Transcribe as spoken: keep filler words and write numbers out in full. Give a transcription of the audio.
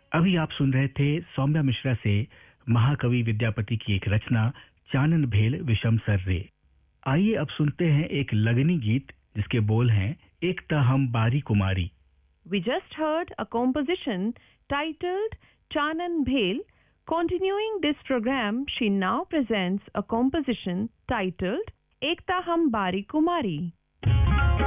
अभी आप सुन रहे थे सौम्या मिश्रा से महाकवि विद्यापति की एक रचना चानन भेल विषम सर रे। आइए अब सुनते हैं एक लगनी गीत जिसके बोल हैं एक ता हम बारी कुमारी। We just heard a composition titled Chanan Bhel. Continuing this program, she now presents a composition titled Ekta Hum Bari Kumari.